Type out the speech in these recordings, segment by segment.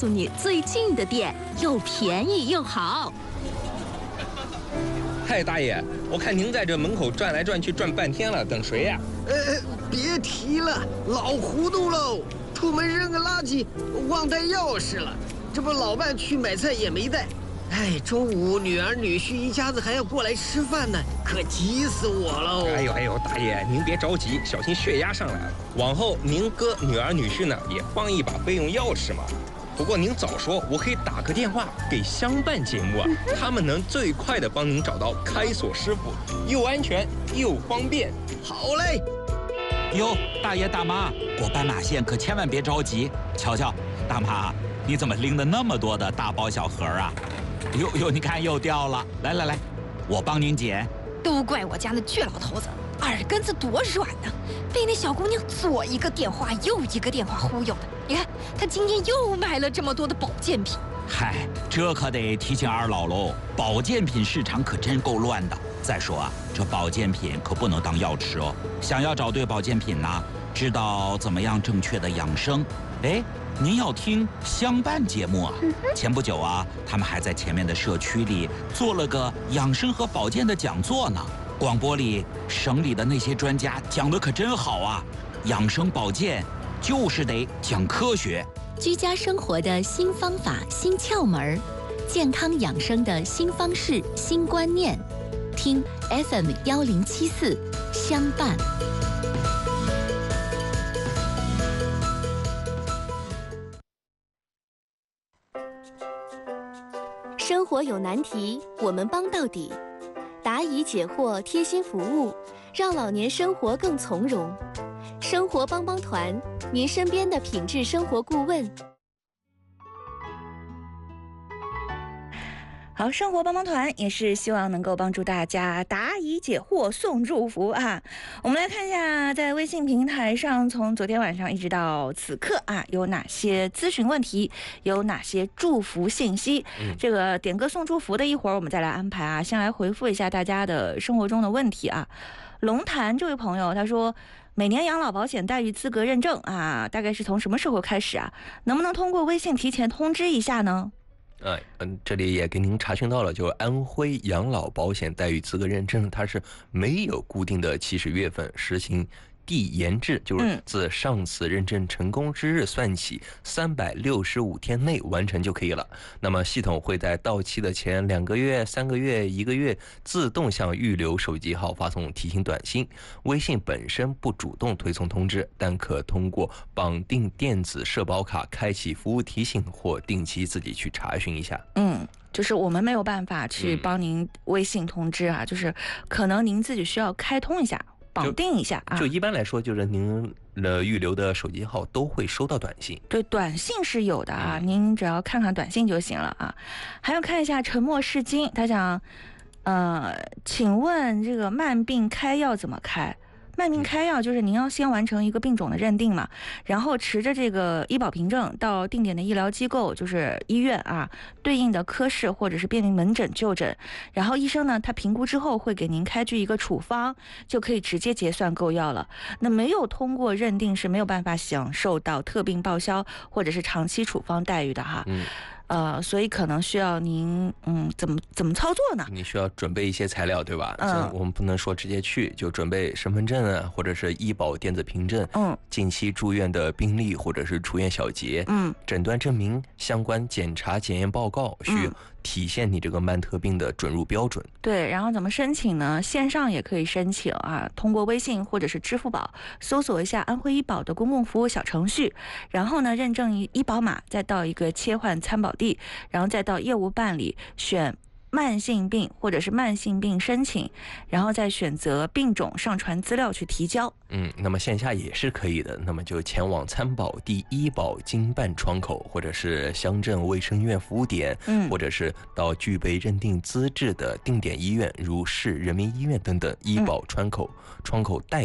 诉你最近的店，又便宜又好。 嗨，大爷，我看您在这门口转来转去转半天了，等谁呀？ 别提了，老糊涂喽！出门扔个垃圾，忘带钥匙了。这不老伴去买菜也没带。哎，中午女儿女婿一家子还要过来吃饭呢，可急死我喽！ 哎呦，大爷，您别着急，小心血压上来了。往后您哥女儿女婿呢也放一把备用钥匙嘛。不过您早说，我可以打个电话给相伴节目啊，他们能最快的帮您找到开锁师傅，又安全又方便。 好嘞。 哟，大爷大妈，过斑马线可千万别着急。瞧瞧，大妈，你怎么拎的那么多的大包小盒啊？哟，你看又掉了。来，我帮您捡。 都怪我家那倔老头子，耳根子多软呢，被那小姑娘左一个电话右一个电话忽悠的。你看他今天又买了这么多的保健品。 嗨，这可得提醒二老喽，保健品市场可真够乱的。再说啊，这保健品可不能当药吃哦。想要找对保健品呢，知道怎么样正确的养生，您要听相伴节目啊。前不久啊，他们还在前面的社区里做了个养生和保健的讲座呢。广播里省里的那些专家讲的可真好啊，养生保健就是得讲科学， 居家生活的新方法、新窍门，健康养生的新方式、新观念。听 FM1074相伴。生活有难题，我们帮到底。答疑解惑，贴心服务，让老年生活更从容。生活帮帮团，您身边的品质生活顾问。 好，生活帮帮团也是希望能够帮助大家答疑解惑、送祝福啊。我们来看一下，在微信平台上，从昨天晚上一直到此刻啊，有哪些咨询问题，有哪些祝福信息。这个点歌送祝福的，一会儿我们再来安排啊。先来回复一下大家的生活中的问题啊。龙潭这位朋友他说，每年养老保险待遇资格认证啊，大概是从什么时候开始啊？能不能通过微信提前通知一下呢？ 这里也给您查询到了，就安徽养老保险待遇资格认证，它是没有固定的起始月份，实行递延制，就是自上次认证成功之日算起365天内完成就可以了。那么系统会在到期的前2个月、3个月、1个月自动向预留手机号发送提醒短信。微信本身不主动推送通知，但可通过绑定电子社保卡开启服务提醒，或定期自己去查询一下。 就是我们没有办法去帮您微信通知啊，就是可能您自己需要开通一下。绑定一下啊， 就一般来说，就是您的预留的手机号都会收到短信。 对，短信是有的啊，您只要看看短信就行了啊。还要看一下沉默是金，他讲，请问这个慢病开药怎么开？慢病开药就是您要先完成一个病种的认定嘛，然后持着这个医保凭证到定点的医疗机构，就是医院啊，对应的科室或者是便民门诊就诊，然后医生呢他评估之后会给您开具一个处方，就可以直接结算购药了。那没有通过认定是没有办法享受到特病报销或者是长期处方待遇的哈。所以可能需要您怎么操作呢？ 你需要准备一些材料，对吧？我们不能说直接去，就准备身份证啊，或者是医保电子凭证，近期住院的病历或者是出院小结，诊断证明，相关检查检验报告，需体现你这个慢特病的准入标准。 对，然后怎么申请呢？线上也可以申请啊，通过微信或者是支付宝搜索一下安徽医保的公共服务小程序，然后呢认证医保码，再到一个切换参保地，然后再到业务办理选慢性病或者是慢性病申请，然后再选择病种上传资料去提交。 那么线下也是可以的，那么就前往参保地医保经办窗口，或者是乡镇卫生院服务点，或者是到具备认定资质的定点医院，如市人民医院等等医保窗口代办。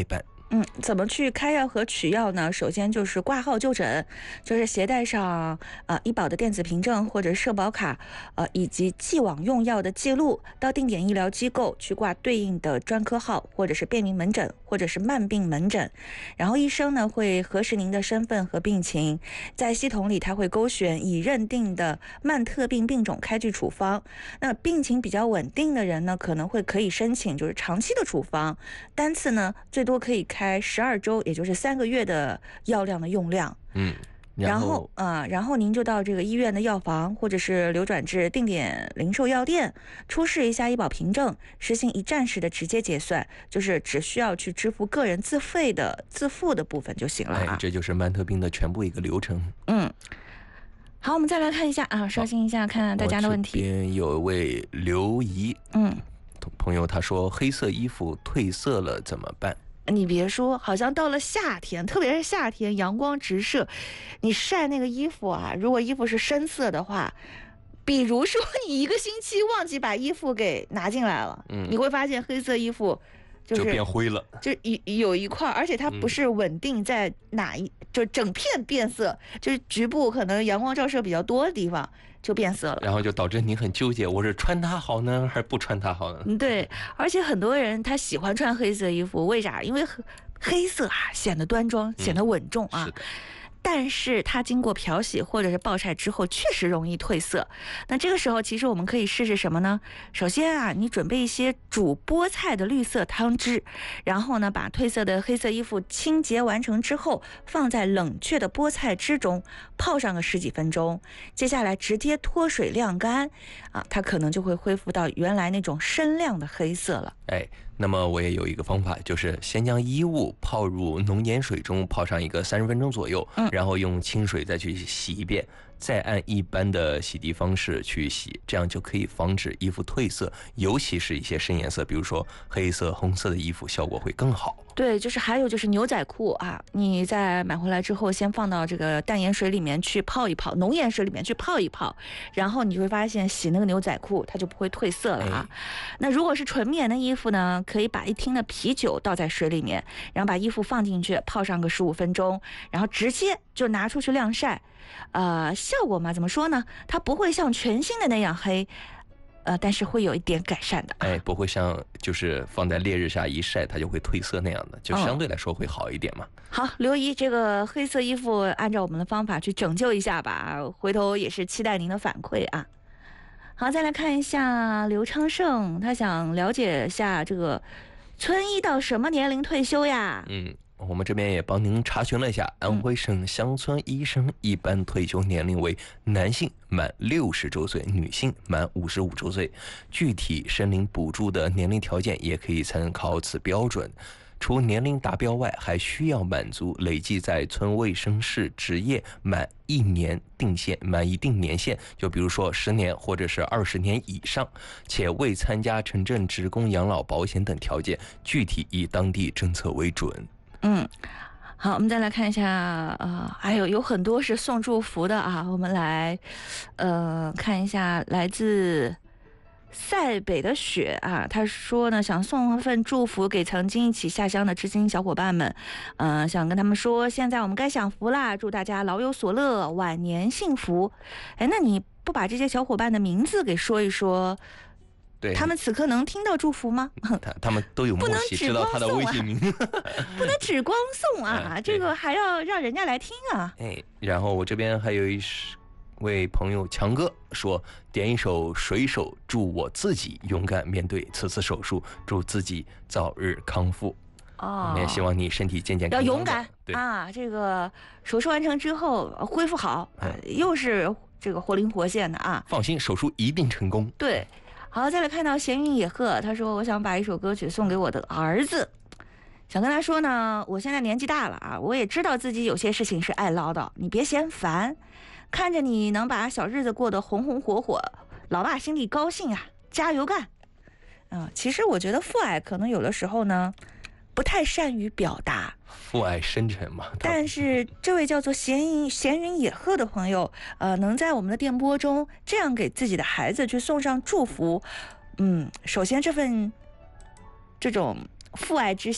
怎么去开药和取药呢？首先就是挂号就诊，就是携带上医保的电子凭证或者社保卡，以及既往用药的记录，到定点医疗机构去挂对应的专科号，或者是便民门诊，或者是慢病门诊。然后医生呢会核实您的身份和病情，在系统里他会勾选已认定的慢特病病种开具处方。那病情比较稳定的人呢，可以申请就是长期的处方，单次呢最多可以开12周，也就是3个月的药量的用量。然后您就到这个医院的药房，或者是流转至定点零售药店，出示一下医保凭证，实行一站式的直接结算，就是只需要去支付个人自付的部分就行了这就是慢特病的全部一个流程。 好，我们再来看一下刷新一下看大家的问题。 这边有一位刘怡朋友，他说黑色衣服褪色了怎么办？ 你别说，好像到了夏天，特别是夏天阳光直射，你晒那个衣服如果衣服是深色的话，比如说你1个星期忘记把衣服给拿进来了，你会发现黑色衣服就变灰了， 就有一块，而且它不是稳定在就整片变色，就是局部可能阳光照射比较多的地方就变色了， 然后就导致你很纠结，我是穿它好呢，还是不穿它好呢？ 对，而且很多人他喜欢穿黑色衣服，为啥？因为黑色显得端庄，显得稳重是的。 但是它经过漂洗或者是暴晒之后，确实容易褪色。那这个时候，其实我们可以试试什么呢？首先你准备一些煮菠菜的绿色汤汁，然后呢，把褪色的黑色衣服清洁完成之后，放在冷却的菠菜汁中泡上个10几分钟。接下来直接脱水晾干，它可能就会恢复到原来那种深亮的黑色了。 那么我也有一个方法，就是先将衣物泡入浓盐水中泡上一个30分钟左右，然后用清水再去洗一遍，再按一般的洗涤方式去洗，这样就可以防止衣服褪色，尤其是一些深颜色，比如说黑色、红色的衣服，效果会更好。 对，还有就是牛仔裤你在买回来之后，先放到这个淡盐水里面去泡一泡，浓盐水里面去泡一泡，然后你就会发现洗那个牛仔裤它就不会褪色了那如果是纯棉的衣服呢，可以把1听的啤酒倒在水里面，然后把衣服放进去泡上个15分钟，然后直接就拿出去晾晒。效果嘛，怎么说呢？它不会像全新的那样黑，但是会有一点改善的。 不会像就是放在烈日下一晒它就会褪色那样的，就相对来说会好一点嘛。 好，刘姨，这个黑色衣服按照我们的方法去拯救一下吧，回头也是期待您的反馈好，再来看一下刘昌盛，他想了解一下这个村医到什么年龄退休呀？ 我们这边也帮您查询了一下，安徽省乡村医生一般退休年龄为男性满60周岁，女性满55周岁。具体申领补助的年龄条件也可以参考此标准。除年龄达标外，还需要满足累计在村卫生室执业满一定年限，就比如说10年或者是20年以上，且未参加城镇职工养老保险等条件，具体以当地政策为准。 好，我们再来看一下，还有很多是送祝福的我们来，看一下来自塞北的雪他说呢，想送份祝福给曾经一起下乡的知心小伙伴们，想跟他们说，现在我们该享福啦，祝大家老有所乐，晚年幸福。那你不把这些小伙伴的名字给说一说？ 对， 他们此刻能听到祝福吗？ 他们都有默契，知道他的微信名。 不能只光送这个还要让人家来听然后我这边还有一位朋友强哥说，点一首水手，祝我自己勇敢面对此次手术，祝自己早日康复。我们也希望你身体健健康康， 要勇敢这个手术完成之后恢复好又是这个活灵活现的放心，手术一定成功。 对。好，再来看到闲云野鹤，他说我想把一首歌曲送给我的儿子，想跟他说呢，我现在年纪大了我也知道自己有些事情是爱唠叨，你别嫌烦，看着你能把小日子过得红红火火，老爸心里高兴加油干。其实我觉得父爱可能有的时候呢不太善于表达， 父爱深沉嘛。 但是这位叫做闲云野鹤的朋友，能在我们的电波中这样给自己的孩子去送上祝福，首先这种父爱之心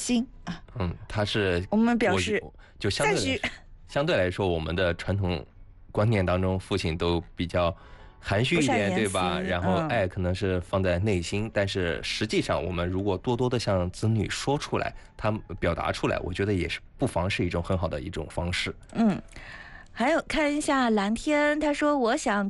啊。 他是我们表示就相对来说，我们的传统观念当中，父亲都比较含蓄一点，对吧？然后爱可能是放在内心，但是实际上，我们如果多多的向子女说出来，他表达出来，我觉得也是不妨是一种很好的一种方式。 还有看一下蓝天，他说我想